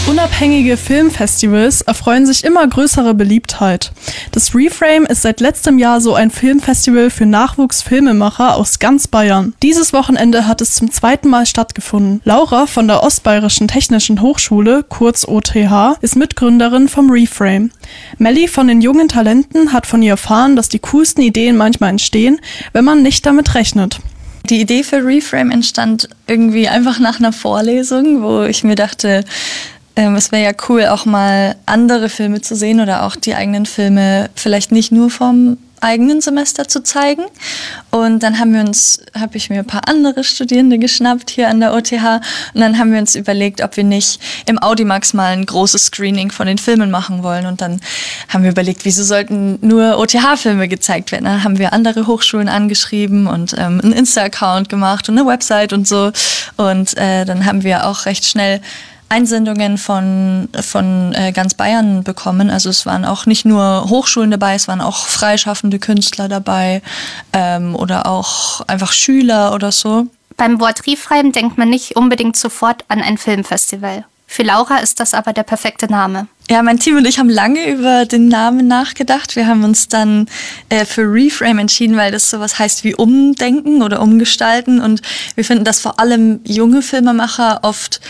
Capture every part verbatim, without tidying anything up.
Unabhängige Filmfestivals erfreuen sich immer größerer Beliebtheit. Das Reframe ist seit letztem Jahr so ein Filmfestival für Nachwuchsfilmemacher aus ganz Bayern. Dieses Wochenende hat es zum zweiten Mal stattgefunden. Laura von der Ostbayerischen Technischen Hochschule, kurz O T H, ist Mitgründerin vom Reframe. Melli von den jungen Talenten hat von ihr erfahren, dass die coolsten Ideen manchmal entstehen, wenn man nicht damit rechnet. Die Idee für Reframe entstand irgendwie einfach nach einer Vorlesung, wo ich mir dachte, ähm, es wäre ja cool, auch mal andere Filme zu sehen oder auch die eigenen Filme vielleicht nicht nur vom eigenen Semester zu zeigen. Und dann haben wir uns, habe ich mir ein paar andere Studierende geschnappt hier an der O T H und dann haben wir uns überlegt, ob wir nicht im Audimax mal ein großes Screening von den Filmen machen wollen. Und dann haben wir überlegt, wieso sollten nur O T H-Filme gezeigt werden. Dann haben wir andere Hochschulen angeschrieben und ähm, einen Insta-Account gemacht und eine Website und so. Und äh, dann haben wir auch recht schnell Einsendungen von, von äh, ganz Bayern bekommen. Also es waren auch nicht nur Hochschulen dabei, es waren auch freischaffende Künstler dabei ähm, oder auch einfach Schüler oder so. Beim Wort Reframe denkt man nicht unbedingt sofort an ein Filmfestival. Für Laura ist das aber der perfekte Name. Ja, mein Team und ich haben lange über den Namen nachgedacht. Wir haben uns dann äh, für Reframe entschieden, weil das sowas heißt wie umdenken oder umgestalten. Und wir finden, dass vor allem junge Filmemacher oft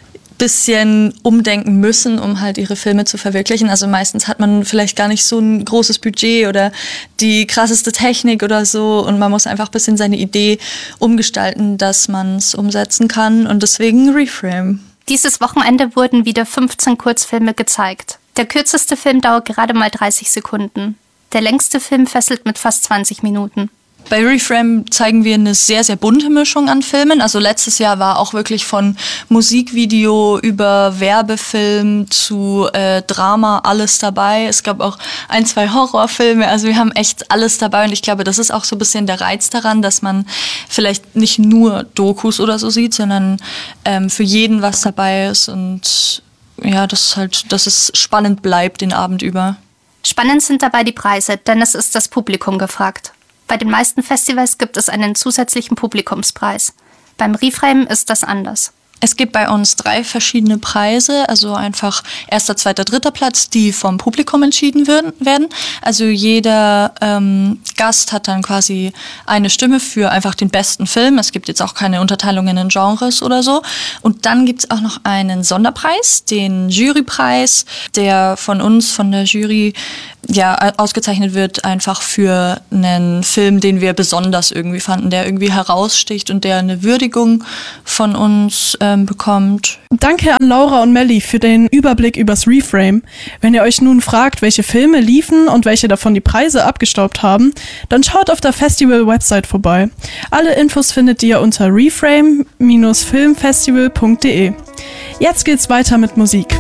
bisschen umdenken müssen, um halt ihre Filme zu verwirklichen. Also meistens hat man vielleicht gar nicht so ein großes Budget oder die krasseste Technik oder so und man muss einfach ein bisschen seine Idee umgestalten, dass man es umsetzen kann und deswegen Reframe. Dieses Wochenende wurden wieder fünfzehn Kurzfilme gezeigt. Der kürzeste Film dauert gerade mal dreißig Sekunden. Der längste Film fesselt mit fast zwanzig Minuten. Bei Reframe zeigen wir eine sehr, sehr bunte Mischung an Filmen. Also letztes Jahr war auch wirklich von Musikvideo über Werbefilm zu äh, Drama alles dabei. Es gab auch ein, zwei Horrorfilme. Also wir haben echt alles dabei. Und ich glaube, das ist auch so ein bisschen der Reiz daran, dass man vielleicht nicht nur Dokus oder so sieht, sondern ähm, für jeden was dabei ist. Und ja, das halt, dass es spannend bleibt den Abend über. Spannend sind dabei die Preise, denn es ist das Publikum gefragt. Bei den meisten Festivals gibt es einen zusätzlichen Publikumspreis. Beim Reframe ist das anders. Es gibt bei uns drei verschiedene Preise, also einfach erster, zweiter, dritter Platz, die vom Publikum entschieden werden. Also jeder ähm, Gast hat dann quasi eine Stimme für einfach den besten Film. Es gibt jetzt auch keine Unterteilungen in Genres oder so. Und dann gibt es auch noch einen Sonderpreis, den Jurypreis, der von uns, von der Jury, ja, ausgezeichnet wird einfach für einen Film, den wir besonders irgendwie fanden, der irgendwie heraussticht und der eine Würdigung von uns ähm, bekommt. Danke an Laura und Melli für den Überblick übers Reframe. Wenn ihr euch nun fragt, welche Filme liefen und welche davon die Preise abgestaubt haben, dann schaut auf der Festival-Website vorbei. Alle Infos findet ihr unter reframe Bindestrich filmfestival Punkt de. Jetzt geht's weiter mit Musik.